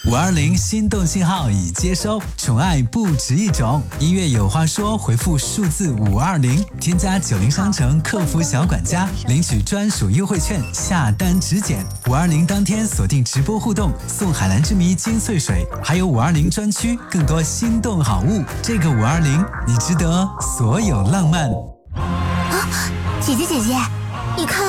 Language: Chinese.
520心动信号已接收，宠爱不止一种。音乐有话说，回复数字520，添加90商城客服小管家，领取专属优惠券，下单直减。520当天锁定直播互动，送海蓝之谜金穗水，还有520专区更多心动好物。这个520，你值得所有浪漫。 姐姐，你看。